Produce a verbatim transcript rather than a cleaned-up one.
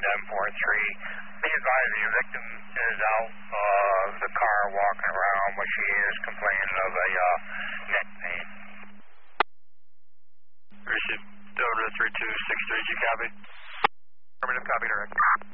seven four three. Be advised the victim is out of the car walking around, but she is complaining of a uh, neck pain. Receive Delta three two six three, G copy. Affirmative, copy direct.